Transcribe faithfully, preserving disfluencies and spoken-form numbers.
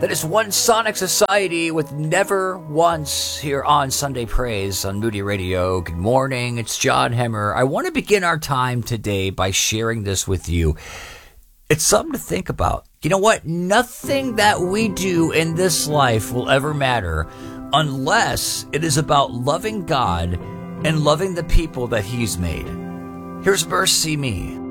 That is One Sonic Society with Never Once here on Sunday Praise on Moody Radio. Good morning, it's John Hemmer. I want to begin our time today by sharing this with you. It's something to think about. You know what? Nothing that we do in this life will ever matter unless it is about loving God and loving the people that He's made. Here's Mercy Me.